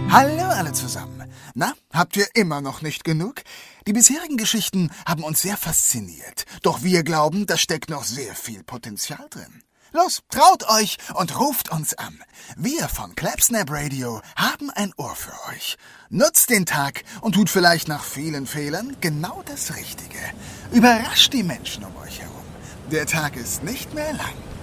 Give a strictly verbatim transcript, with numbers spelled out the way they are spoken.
Hallo alle zusammen. Na, habt ihr immer noch nicht genug? Die bisherigen Geschichten haben uns sehr fasziniert. Doch wir glauben, da steckt noch sehr viel Potenzial drin. Los, traut euch und ruft uns an. Wir von Clapsnap Radio haben ein Ohr für euch. Nutzt den Tag und tut vielleicht nach vielen Fehlern genau das Richtige. Überrascht die Menschen um euch herum. Der Tag ist nicht mehr lang.